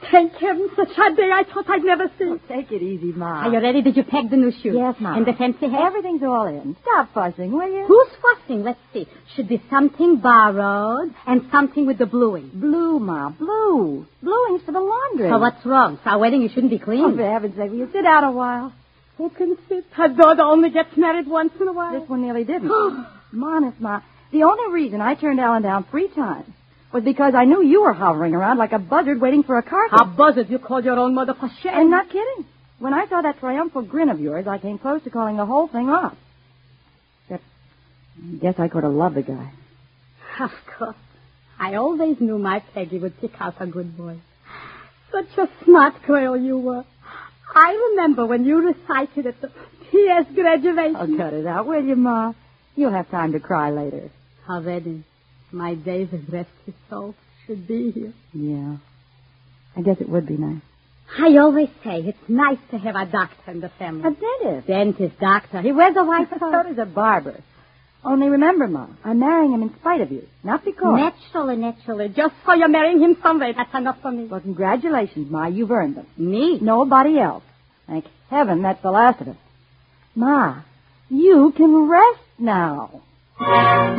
thank heaven. Such a day I thought I'd never see. Oh, take it easy, Ma. Are you ready? Did you pack the new shoes? Yes, Ma. And the fancy hat? Everything's all in. Stop fussing, will you? Who's fussing? Let's see. Should be something borrowed and something with the bluing. Blue, Ma, blue. Bluing's for the laundry. So what's wrong? It's our wedding. You shouldn't be clean. Oh, for heaven's sake, will you sit down a while? Who can sit? Her daughter only gets married once in a while. This one nearly didn't. Honest, Ma, the only reason I turned Ellen down 3 times was because I knew you were hovering around like a buzzard waiting for a carcass. A buzzard? You called your own mother for shame. I'm not kidding. When I saw that triumphal grin of yours, I came close to calling the whole thing off. Except, I guess I could have loved the guy. Of course. I always knew my Peggy would pick out a good boy. Such a smart girl you were. I remember when you recited at the P.S. graduation. Oh, cut it out, will you, Ma? You'll have time to cry later. Her wedding. My days of rest his soul should be here. Yeah. I guess it would be nice. I always say it's nice to have a doctor in the family. A dentist. Dentist, doctor. He wears a white coat. So does a barber. Only remember, Ma, I'm marrying him in spite of you, not because. Naturally. Just so you're marrying him someday. That's enough for me. Well, congratulations, Ma. You've earned them. Me? Nobody else. Thank heaven that's the last of it. Ma, you can rest now.